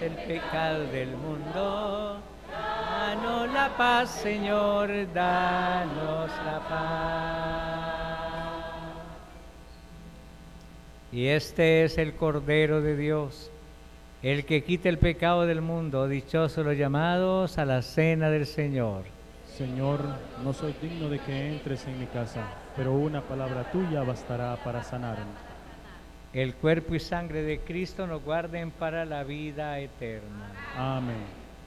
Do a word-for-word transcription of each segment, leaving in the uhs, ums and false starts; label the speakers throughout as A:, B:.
A: el pecado del mundo. Danos la paz, Señor, danos la paz. Y este es el Cordero de Dios, el que quita el pecado del mundo. Dichosos los llamados a la cena del Señor.
B: Señor, no soy digno de que entres en mi casa, pero una palabra tuya bastará para sanarme.
A: El cuerpo y sangre de Cristo nos guarden para la vida eterna.
B: Amén.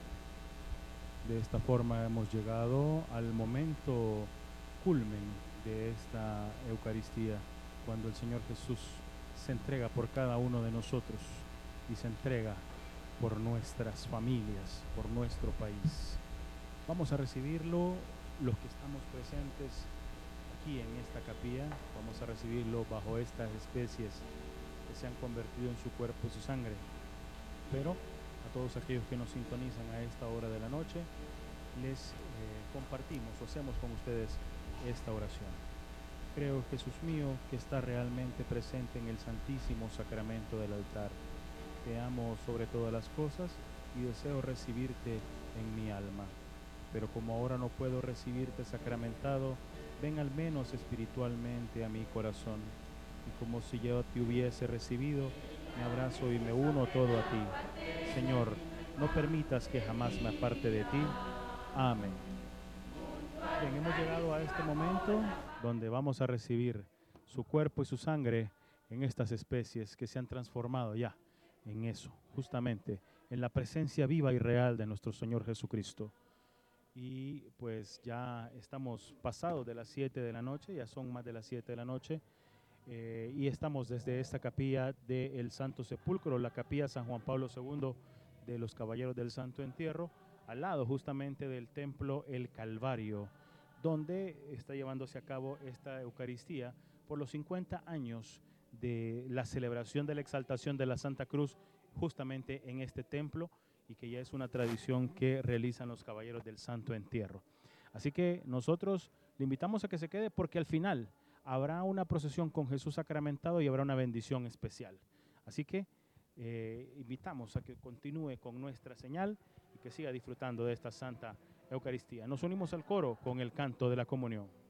B: De esta forma hemos llegado al momento culmen de esta Eucaristía, cuando el Señor Jesús se entrega por cada uno de nosotros y se entrega por nuestras familias, por nuestro país. Vamos a recibirlo los que estamos presentes aquí en esta capilla, vamos a recibirlo bajo estas especies que se han convertido en su cuerpo y su sangre. Pero a todos aquellos que nos sintonizan a esta hora de la noche, les eh, compartimos o hacemos con ustedes esta oración. Creo, Jesús mío, que está realmente presente en el Santísimo Sacramento del altar. Te amo sobre todas las cosas y deseo recibirte en mi alma. Pero como ahora no puedo recibirte sacramentado, ven al menos espiritualmente a mi corazón. Y como si yo te hubiese recibido, me abrazo y me uno todo a ti. Señor, no permitas que jamás me aparte de ti. Amén. Bien, hemos llegado a este momento donde vamos a recibir su cuerpo y su sangre en estas especies que se han transformado ya en eso, justamente en la presencia viva y real de nuestro Señor Jesucristo. Y pues ya estamos pasados de las siete de la noche, ya son más de las siete de la noche, eh, y estamos desde esta capilla del Santo Sepulcro, la capilla San Juan Pablo segundo de los Caballeros del Santo Entierro, al lado justamente del templo El Calvario, donde está llevándose a cabo esta Eucaristía por los cincuenta años de la celebración de la exaltación de la Santa Cruz, justamente en este templo, y que ya es una tradición que realizan los Caballeros del Santo Entierro. Así que nosotros le invitamos a que se quede, porque al final habrá una procesión con Jesús sacramentado y habrá una bendición especial. Así que eh, invitamos a que continúe con nuestra señal y que siga disfrutando de esta Santa Eucaristía. Nos unimos al coro con el canto de la comunión.